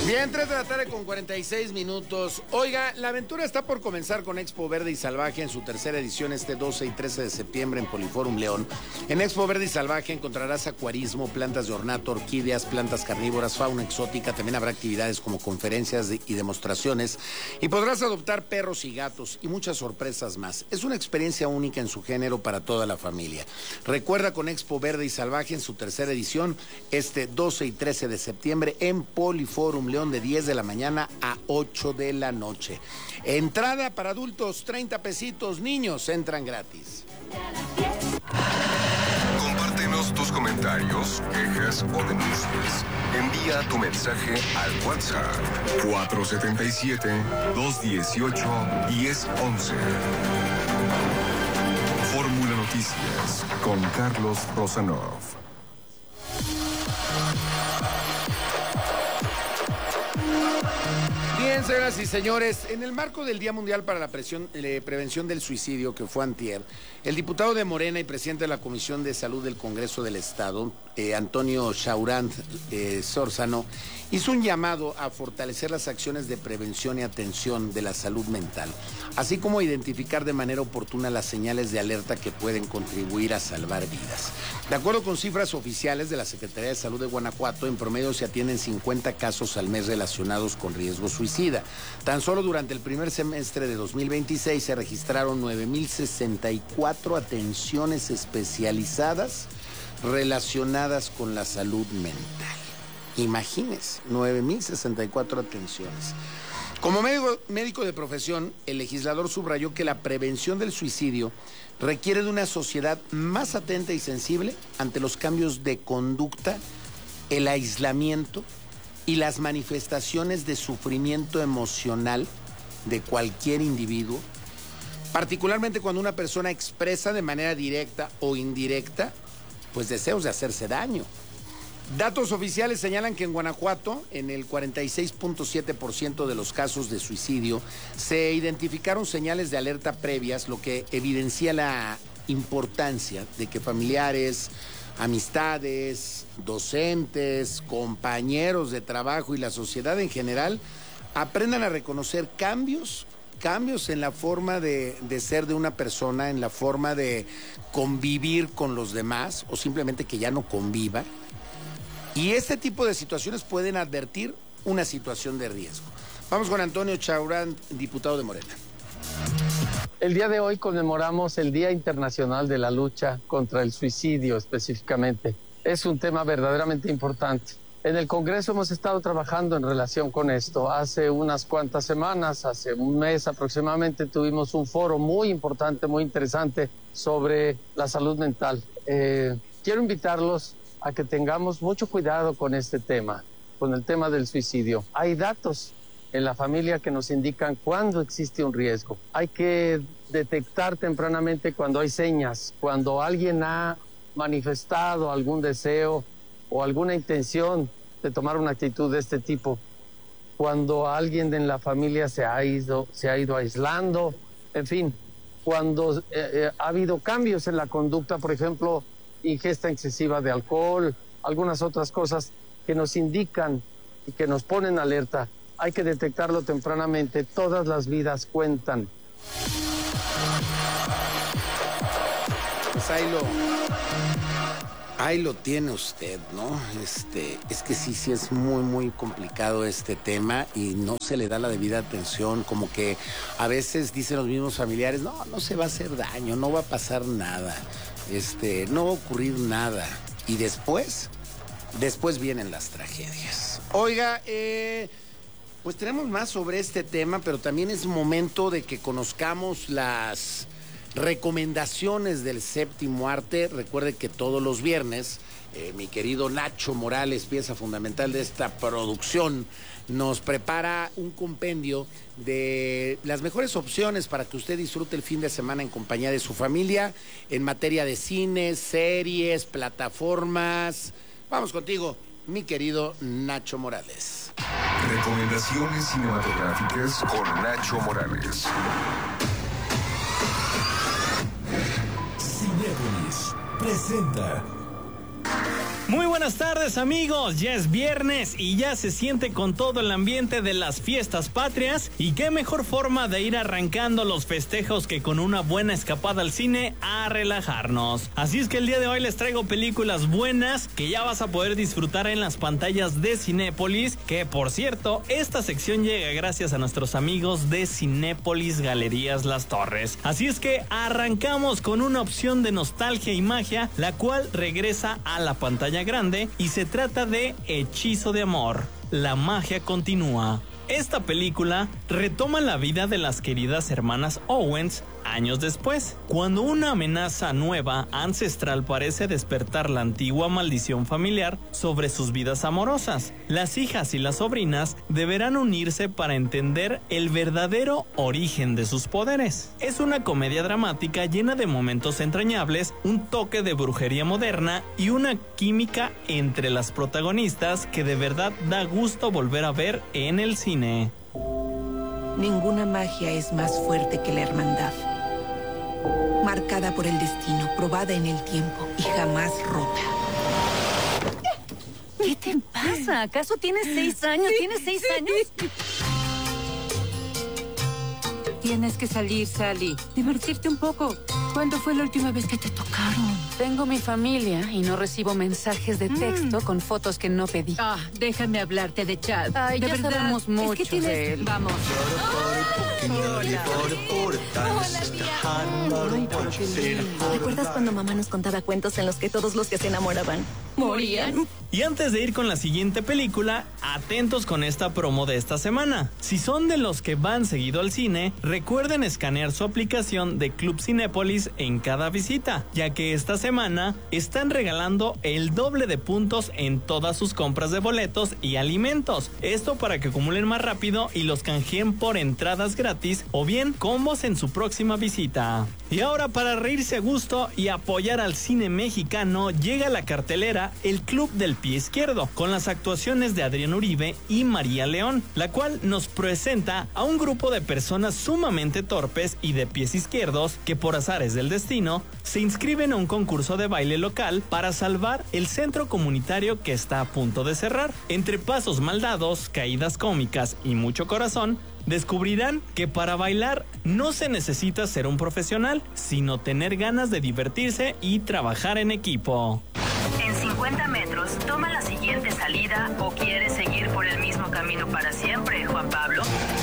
Bien, 3 de la tarde con 46 minutos. Oiga, la aventura está por comenzar con Expo Verde y Salvaje en su tercera edición este 12 y 13 de septiembre en Poliforum León. En Expo Verde y Salvaje encontrarás acuarismo, plantas de ornato, orquídeas, plantas carnívoras, fauna exótica. También habrá actividades como conferencias y demostraciones. Y podrás adoptar perros y gatos y muchas sorpresas más. Es una experiencia única en su género para toda la familia. Recuerda con Expo Verde y Salvaje en su tercera edición este 12 y 13 de septiembre en Poliforum León de 10 de la mañana a 8 de la noche. Entrada para adultos, 30 pesitos, niños entran gratis. Compártenos tus comentarios, quejas o denuncias. Envía tu mensaje al WhatsApp 477-218-1011. Fórmula Noticias con Carlos Rosanov. Bien, señoras y señores, en el marco del Día Mundial para la Prevención del Suicidio, que fue antier, el diputado de Morena y presidente de la Comisión de Salud del Congreso del Estado, Antonio Chaurant Sórzano, hizo un llamado a fortalecer las acciones de prevención y atención de la salud mental, así como identificar de manera oportuna las señales de alerta que pueden contribuir a salvar vidas. De acuerdo con cifras oficiales de la Secretaría de Salud de Guanajuato, en promedio se atienden 50 casos al mes relacionados con riesgo suicida. Tan solo durante el primer semestre de 2026 se registraron 9,064 atenciones especializadas relacionadas con la salud mental. Imagínense, 9,064 atenciones. Como médico de profesión, el legislador subrayó que la prevención del suicidio requiere de una sociedad más atenta y sensible ante los cambios de conducta, el aislamiento y las manifestaciones de sufrimiento emocional de cualquier individuo, particularmente cuando una persona expresa de manera directa o indirecta, pues deseos de hacerse daño. Datos oficiales señalan que en Guanajuato, en el 46.7% de los casos de suicidio, se identificaron señales de alerta previas, lo que evidencia la importancia de que familiares, amistades, docentes, compañeros de trabajo y la sociedad en general aprendan a reconocer cambios en la forma de ser de una persona, en la forma de convivir con los demás o simplemente que ya no conviva. Y este tipo de situaciones pueden advertir una situación de riesgo. Vamos con Antonio Chaurant, diputado de Morena. El día de hoy conmemoramos el Día Internacional de la Lucha contra el Suicidio específicamente. Es un tema verdaderamente importante. En el Congreso hemos estado trabajando en relación con esto. Hace unas cuantas semanas, hace un mes aproximadamente, tuvimos un foro muy importante, muy interesante sobre la salud mental. Quiero invitarlos a que tengamos mucho cuidado con este tema, con el tema del suicidio. Hay datos en la familia que nos indican cuándo existe un riesgo. Hay que detectar tempranamente cuando hay señas, cuando alguien ha manifestado algún deseo o alguna intención de tomar una actitud de este tipo, cuando alguien en la familia se ha ido aislando, en fin, cuando ha habido cambios en la conducta, por ejemplo, ingesta excesiva de alcohol, algunas otras cosas que nos indican y que nos ponen alerta. Hay que detectarlo tempranamente. Todas las vidas cuentan. Pues ahí lo tiene usted, ¿no? Es que sí es muy, muy complicado este tema y no se le da la debida atención, como que a veces dicen los mismos familiares, no se va a hacer daño, no va a pasar nada. No va a ocurrir nada. Y después vienen las tragedias. Oiga, pues tenemos más sobre este tema, pero también es momento de que conozcamos las recomendaciones del séptimo arte. Recuerde que todos los viernes, mi querido Nacho Morales, pieza fundamental de esta producción, nos prepara un compendio de las mejores opciones para que usted disfrute el fin de semana en compañía de su familia en materia de cines, series, plataformas. Vamos contigo, mi querido Nacho Morales. Recomendaciones cinematográficas con Nacho Morales. Cinépolis presenta Muy buenas tardes, amigos, ya es viernes y ya se siente con todo el ambiente de las fiestas patrias, y qué mejor forma de ir arrancando los festejos que con una buena escapada al cine a relajarnos. Así es que el día de hoy les traigo películas buenas que ya vas a poder disfrutar en las pantallas de Cinépolis, que por cierto, esta sección llega gracias a nuestros amigos de Cinépolis Galerías Las Torres. Así es que arrancamos con una opción de nostalgia y magia, la cual regresa a la pantalla grande, y se trata de Hechizo de Amor. La magia continúa. Esta película retoma la vida de las queridas hermanas Owens años después, cuando una amenaza nueva ancestral parece despertar la antigua maldición familiar sobre sus vidas amorosas. Las hijas y las sobrinas deberán unirse para entender el verdadero origen de sus poderes. Es una comedia dramática llena de momentos entrañables, un toque de brujería moderna y una química entre las protagonistas que de verdad da gusto volver a ver en el cine. Ninguna magia es más fuerte que la hermandad. Marcada por el destino, probada en el tiempo y jamás rota. ¿Qué te pasa? ¿Acaso tienes 6 años? ¿Tienes 6 años? Tienes que salir, Sally. Divertirte un poco. ¿Cuándo fue la última vez que te tocaron? Tengo mi familia y no recibo mensajes de texto con fotos que no pedí. Déjame hablarte de Chad. Ay, de ya verdad, sabemos mucho es que tienes... de él. Vamos. ¿Recuerdas cuando mamá nos contaba cuentos en los que todos los que se enamoraban morían? Y antes de ir con la siguiente película, atentos con esta promo de esta semana. Si son de los que van seguido al cine, recuerden escanear su aplicación de Club Cinépolis en cada visita, ya que esta semana están regalando el doble de puntos en todas sus compras de boletos y alimentos. Esto para que acumulen más rápido y los canjeen por entradas gratis o bien combos en su próxima visita. Y ahora, para reírse a gusto y apoyar al cine mexicano, llega a la cartelera El Club del Pie Izquierdo, con las actuaciones de Adrián Uribe y María León, la cual nos presenta a un grupo de personas sumamente torpes y de pies izquierdos que por azares del destino se inscriben a un concurso de baile local para salvar el centro comunitario que está a punto de cerrar. Entre pasos mal dados, caídas cómicas y mucho corazón, descubrirán que para bailar no se necesita ser un profesional, sino tener ganas de divertirse y trabajar en equipo. En 50 metros, toma la siguiente salida o quieres seguir por el mismo camino para siempre, Juan Pablo.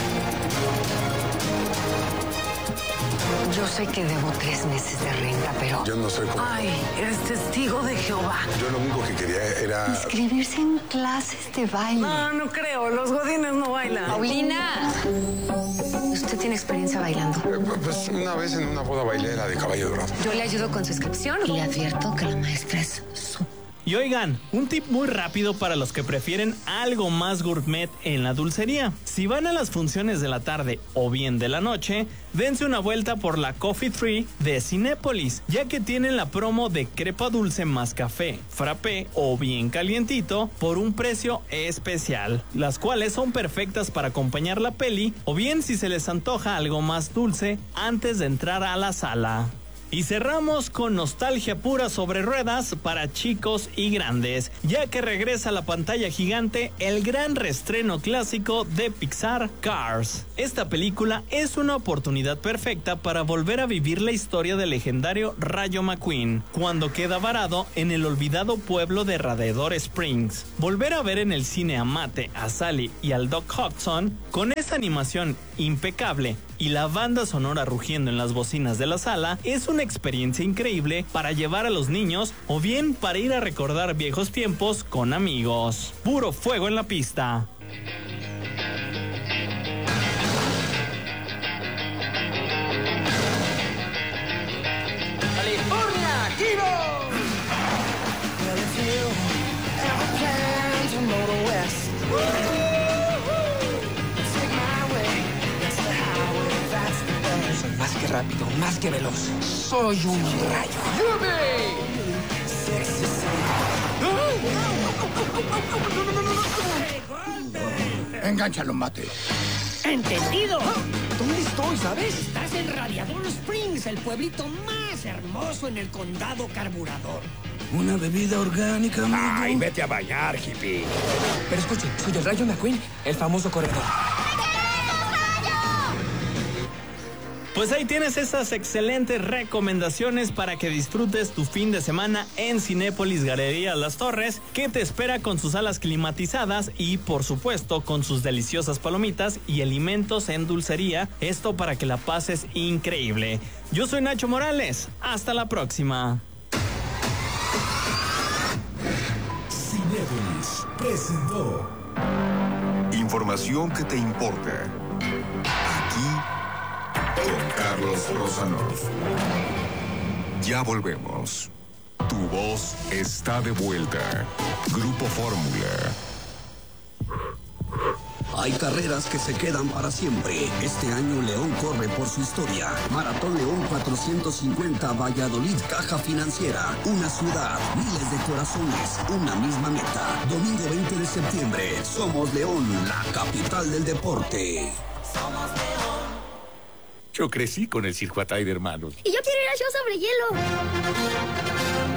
Yo sé que debo 3 meses de renta, pero... Yo no soy como... Ay, eres testigo de Jehová. Yo lo único que quería era... Inscribirse en clases de baile. No creo. Los godines no bailan. ¡Paulina! ¿Usted tiene experiencia bailando? Pues una vez en una boda bailera de Caballo Dorado. Yo le ayudo con su inscripción y le advierto que la maestra es su... Y oigan, un tip muy rápido para los que prefieren algo más gourmet en la dulcería. Si van a las funciones de la tarde o bien de la noche, dense una vuelta por la Coffee Tree de Cinépolis, ya que tienen la promo de crepa dulce más café, frappé o bien calientito por un precio especial, las cuales son perfectas para acompañar la peli o bien si se les antoja algo más dulce antes de entrar a la sala. Y cerramos con nostalgia pura sobre ruedas para chicos y grandes, ya que regresa a la pantalla gigante el gran reestreno clásico de Pixar, Cars. Esta película es una oportunidad perfecta para volver a vivir la historia del legendario Rayo McQueen, cuando queda varado en el olvidado pueblo de Radiator Springs. Volver a ver en el cine a Mate, a Sally y al Doc Hudson, con esa animación impecable y la banda sonora rugiendo en las bocinas de la sala, es una experiencia increíble para llevar a los niños o bien para ir a recordar viejos tiempos con amigos. Puro fuego en la pista. ¡California, Kilo! Soy más que rápido, más que veloz. Soy un rayo. Engánchalo, Mate. ¡Entendido! ¿Dónde estoy, sabes? Estás en Radiator Springs, el pueblito más hermoso en el condado Carburador. Una bebida orgánica, amigo. Ay, vete a bañar, hippie. Pero escuche, soy el Rayo McQueen, el famoso corredor. Pues ahí tienes esas excelentes recomendaciones para que disfrutes tu fin de semana en Cinépolis Galerías Las Torres, que te espera con sus salas climatizadas y, por supuesto, con sus deliciosas palomitas y alimentos en dulcería. Esto para que la pases increíble. Yo soy Nacho Morales. Hasta la próxima. Cinépolis presentó Información que te importa. Aquí con Carlos Rosanov. Ya volvemos. Tu voz está de vuelta. Grupo Fórmula. Hay carreras que se quedan para siempre. Este año León corre por su historia. Maratón León 450 Valladolid Caja Financiera. Una ciudad, miles de corazones, una misma meta. Domingo 20 de septiembre. Somos León, la capital del deporte. Somos León. Yo crecí con el Circo Atay de Hermanos. Y yo quiero ir al show sobre hielo.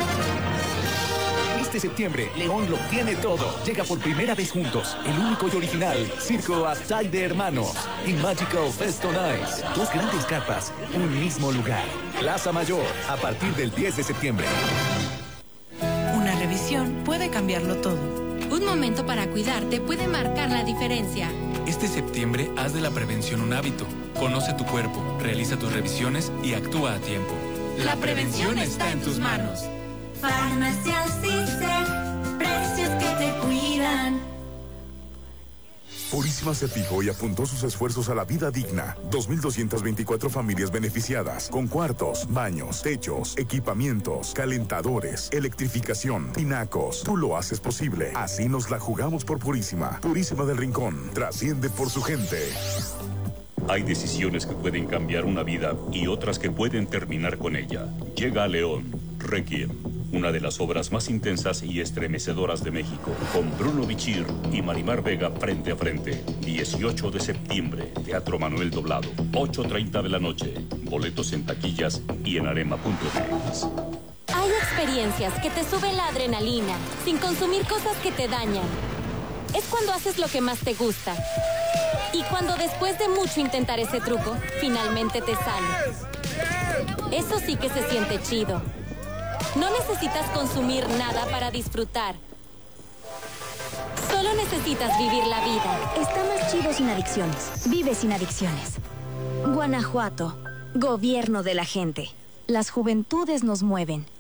Este septiembre, León lo tiene todo. Llega por primera vez juntos, el único y original Circo Atay de Hermanos. En Magical Festo Nights. 2 grandes carpas, un mismo lugar. Plaza Mayor, a partir del 10 de septiembre. Una revisión puede cambiarlo todo. Un momento para cuidarte puede marcar la diferencia. Este septiembre, haz de la prevención un hábito. Conoce tu cuerpo, realiza tus revisiones y actúa a tiempo. La prevención está en tus manos. Farmacias Cister, precios que te cuidan. Purísima se fijó y apuntó sus esfuerzos a la vida digna. 2.224 familias beneficiadas, con cuartos, baños, techos, equipamientos, calentadores, electrificación, tinacos. Tú lo haces posible. Así nos la jugamos por Purísima. Purísima del Rincón. Trasciende por su gente. Hay decisiones que pueden cambiar una vida y otras que pueden terminar con ella. Llega a León, Requiem, una de las obras más intensas y estremecedoras de México, con Bruno Bichir y Marimar Vega frente a frente. 18 de septiembre, Teatro Manuel Doblado, 8:30 de la noche. Boletos en taquillas y en arema.mx. Hay experiencias que te suben la adrenalina, sin consumir cosas que te dañan. Es cuando haces lo que más te gusta. Y cuando después de mucho intentar ese truco, finalmente te sale. Eso sí que se siente chido. No necesitas consumir nada para disfrutar. Solo necesitas vivir la vida. Está más chido sin adicciones. Vive sin adicciones. Guanajuato. Gobierno de la gente. Las juventudes nos mueven.